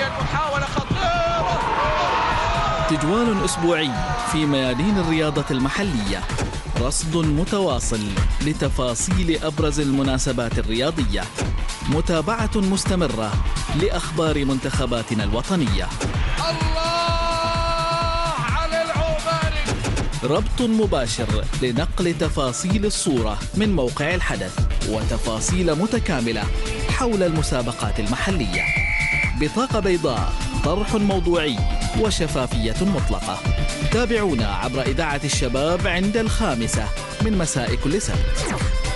هذه المحاولة خطيرة. تجوال أسبوعي في ميادين الرياضة المحلية، رصد متواصل لتفاصيل أبرز المناسبات الرياضية، متابعة مستمرة لأخبار منتخباتنا الوطنية. الله على العوباني. ربط مباشر لنقل تفاصيل الصورة من موقع الحدث وتفاصيل متكاملة حول المسابقات المحلية. بطاقة بيضاء، طرح موضوعي وشفافية مطلقة. تابعونا عبر إذاعة الشباب عند 5 مساء كل سبت.